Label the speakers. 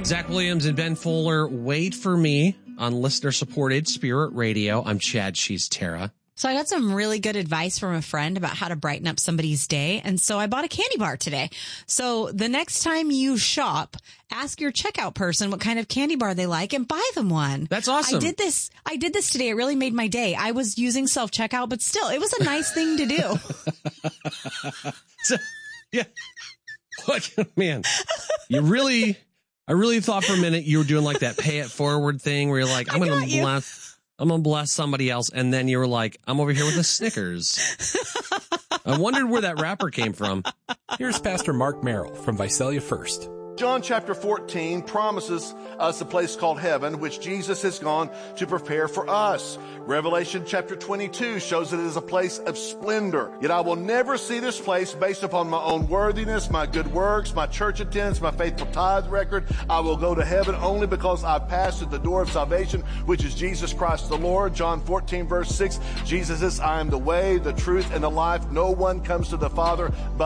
Speaker 1: Zach Williams and Ben Fuller, Wait for Me on listener-supported Spirit Radio. I'm Chad. She's Tara.
Speaker 2: So I got some really good advice from a friend about how to brighten up somebody's day. And so I bought a candy bar today. So the next time you shop, ask your checkout person what kind of candy bar they like and buy them one.
Speaker 1: That's awesome.
Speaker 2: I did this today. It really made my day. I was using self-checkout, but still, it was a nice thing to do.
Speaker 1: So, yeah. What, man, I really thought for a minute you were doing like that pay it forward thing where you're like, I'm going to bless somebody else. And then you were like, I'm over here with a Snickers. I wondered where that wrapper came from.
Speaker 3: Here's Pastor Mark Merrill from Visalia First.
Speaker 4: John chapter 14 promises us a place called heaven, which Jesus has gone to prepare for us. Revelation chapter 22 shows that it is a place of splendor. Yet I will never see this place based upon my own worthiness, my good works, my church attendance, my faithful tithe record. I will go to heaven only because I've passed through the door of salvation, which is Jesus Christ the Lord. John 14 verse 6, Jesus says, I am the way, the truth, and the life. No one comes to the Father but